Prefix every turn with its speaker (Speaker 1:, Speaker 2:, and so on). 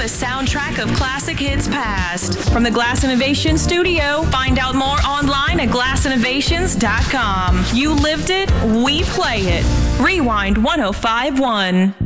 Speaker 1: the soundtrack of classic hits past. From the Glass Innovation Studio, find out more online at glassinnovations.com. You lived it, we play it. Rewind 105.1.